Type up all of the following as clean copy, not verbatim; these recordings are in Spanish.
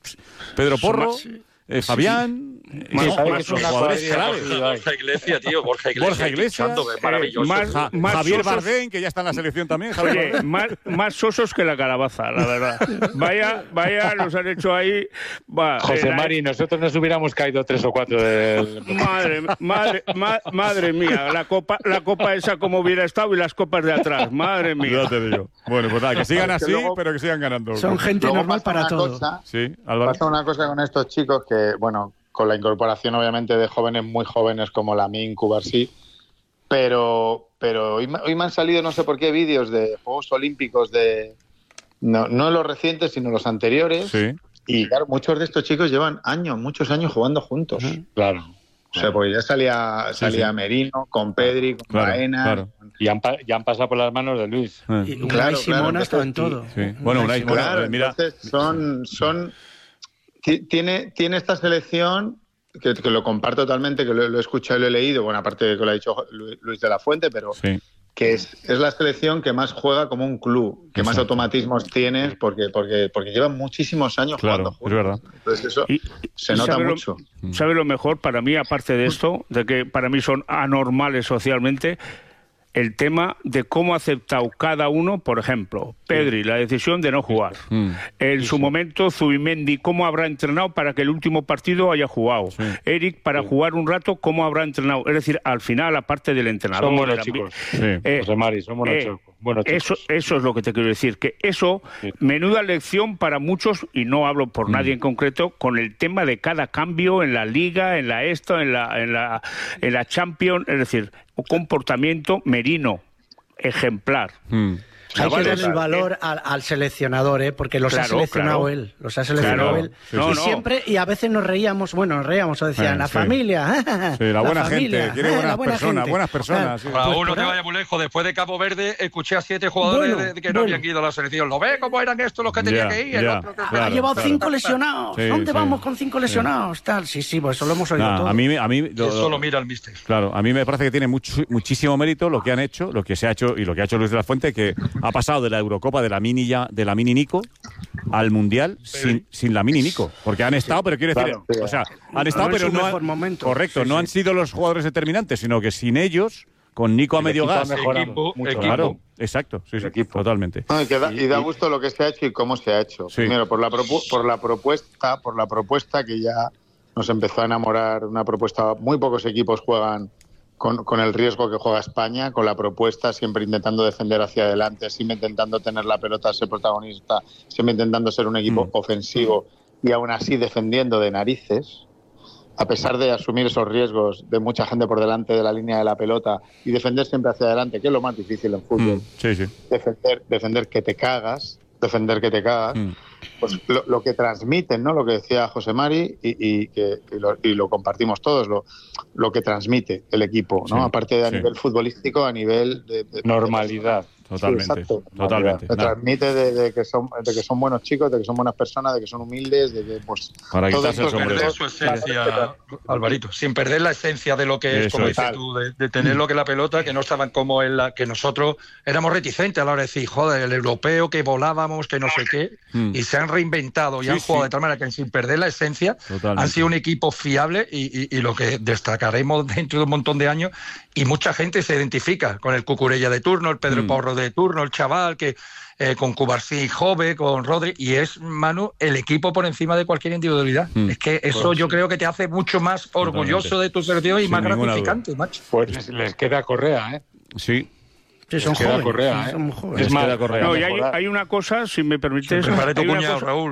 Pedro Porro, Fabián... jugadores claves. Borja Iglesias, tío. Borja Iglesias. Maravilloso. Javier Bardem, que ya está en la selección también. Oye, más sosos que la calabaza, la verdad. Vaya, nos han hecho ahí... José Mari, nosotros nos hubiéramos caído 3 o 4 del... Madre mía, la copa esa como hubiera estado y las copas de atrás. Madre mía. Ya te digo. Bueno, pues nada, que sigan así, pero que sigan ganando. Son gente normal para todo. Sí, Álvaro. Pasa una cosa con estos chicos que, bueno, con la incorporación obviamente de jóvenes muy jóvenes como Lamine, Cubarsí, pero hoy me han salido no sé por qué vídeos de Juegos Olímpicos no los recientes sino los anteriores, sí. Y claro, muchos de estos chicos llevan muchos años jugando juntos. Claro. O sea, porque ya salía Merino, con Pedri, con Baena. Claro. Y han pasado por las manos de Luis. Y Unai Simón ha estado en todo. Sí. Bueno, Unai Simón, mira. Entonces tiene esta selección que lo comparto totalmente, que lo he escuchado y lo he leído, bueno, aparte de que lo ha dicho Luis de la Fuente, pero sí. Que es la selección que más juega como un club, que más automatismos tienes, porque llevan muchísimos años jugando juntos. Es verdad. Entonces eso se nota mucho. ¿Sabe lo mejor para mí, aparte de esto, de que para mí son anormales socialmente? El tema de cómo ha aceptado cada uno, por ejemplo, Pedri, la decisión de no jugar. En su momento, Zubimendi, cómo habrá entrenado para que el último partido haya jugado. Sí. Eric, para jugar un rato, cómo habrá entrenado. Es decir, al final, aparte del entrenador... Son buenos chicos. José Mari, son buenos chicos. Eso es lo que te quiero decir, que eso, menuda lección para muchos, y no hablo por nadie en concreto, con el tema de cada cambio en la Liga, en la en la Champions, es decir, un comportamiento Merino, ejemplar. Hay que darle el valor al seleccionador, porque los ha seleccionado él. Los ha seleccionado él. Y siempre, y a veces nos reíamos, o decían, la familia. Sí, la buena gente, quiere buenas personas. Sí. Raúl, no te vayas muy lejos. Después de Cabo Verde, escuché a 7 jugadores que no habían ido a la selección. ¿Lo ves cómo eran estos los que tenían que ir? Ha llevado 5 lesionados. ¿Dónde vamos con 5 lesionados? Tal. Sí, pues eso lo hemos oído todo. A mí eso lo mira el míster. Claro, a mí me parece que tiene muchísimo mérito lo que han hecho, lo que se ha hecho y lo que ha hecho Luis de la Fuente, que ha pasado de la Eurocopa de la Mini Nico al Mundial sin la Mini Nico, porque han estado, pero quiero decir, o sea, han estado, pero no han, correcto, no han sido los jugadores determinantes, sino que sin ellos, con Nico a medio gas, equipo. Claro, exacto, sí, totalmente. No, y da gusto lo que se ha hecho y cómo se ha hecho. Sí. Primero por la propuesta que ya nos empezó a enamorar, una propuesta, muy pocos equipos juegan con el riesgo que juega España, con la propuesta, siempre intentando defender hacia adelante, siempre intentando tener la pelota, ser protagonista, siempre intentando ser un equipo ofensivo y aún así defendiendo de narices, a pesar de asumir esos riesgos de mucha gente por delante de la línea de la pelota y defender siempre hacia adelante, que es lo más difícil en fútbol. Defender que te cagas, pues lo que transmiten, ¿no? Lo que decía José Mari y lo compartimos todos, lo que transmite el equipo, ¿no? Aparte de a nivel futbolístico, a nivel de normalidad. Totalmente. Se transmite de que son buenos chicos, de que son buenas personas, de que son humildes, de que pues para todo esto sin perder su esencia, Alvarito, sin perder la esencia de lo que es, como dices tú, de tener lo que es la pelota, que no estaban como en la que nosotros éramos reticentes a la hora de decir, joder, el europeo que volábamos, que no sé qué, y se han reinventado y han jugado de tal manera que sin perder la esencia han sido un equipo fiable y lo que destacaremos dentro de un montón de años, y mucha gente se identifica con el Cucurella de turno, el Pedro Porro de turno, el chaval que con Cubarsí Jove, con Rodri, y es, Manu, el equipo por encima de cualquier individualidad. Es que eso yo creo que te hace mucho más orgulloso de tu selección y más gratificante, macho. Pues les queda Correa, ¿eh? Sí. Sí, son jóvenes. Correa, son jóvenes. Es más, no, y hay una cosa, si me permites. Prepara tu cuñado, Raúl.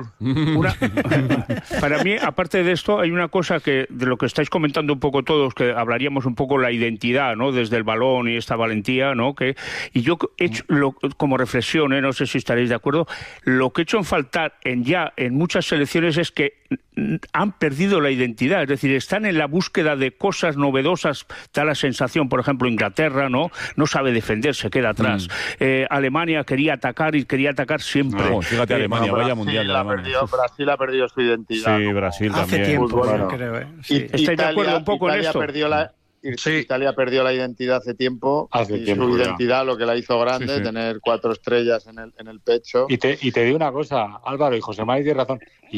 Para mí, aparte de esto, hay una cosa que de lo que estáis comentando un poco todos, que hablaríamos un poco la identidad, ¿no? Desde el balón y esta valentía, ¿no? Y yo he hecho como reflexión, no sé si estaréis de acuerdo, lo que he hecho en faltar en muchas selecciones es que han perdido la identidad, es decir, están en la búsqueda de cosas novedosas, da la sensación, por ejemplo, Inglaterra, no sabe defender, se queda atrás. Alemania quería atacar siempre. No, fíjate, Alemania, vaya mundial. Brasil ha perdido su identidad. Sí, Brasil hace también. Tiempo, creo. Sí. ¿Estáis de acuerdo un poco en esto? Italia perdió la identidad hace tiempo. Su identidad, lo que la hizo grande, tener 4 estrellas en el pecho. Y te digo una cosa, Álvaro y José Mari tiene razón.